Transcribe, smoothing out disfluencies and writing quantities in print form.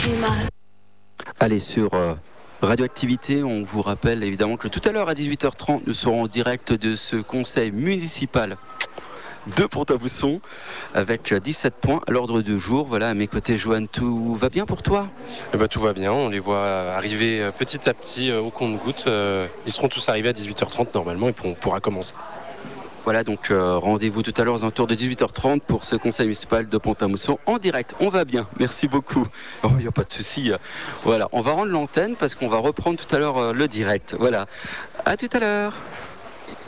du mal. Allez, sur Radioactivité, on vous rappelle évidemment que tout à l'heure à 18h30, nous serons en direct de ce conseil municipal de Pont-à-Mousson avec 17 points à l'ordre du jour. Voilà, à mes côtés, Johan, tout va bien pour toi ? Tout va bien, on les voit arriver petit à petit au compte-gouttes. Ils seront tous arrivés à 18h30 normalement et puis on pourra commencer. Voilà, donc rendez-vous tout à l'heure aux alentours de 18h30 pour ce conseil municipal de Pont-à-Mousson en direct. On va bien, merci beaucoup. Oh, il n'y a pas de souci. Voilà, on va rendre l'antenne parce qu'on va reprendre tout à l'heure le direct. Voilà, à tout à l'heure.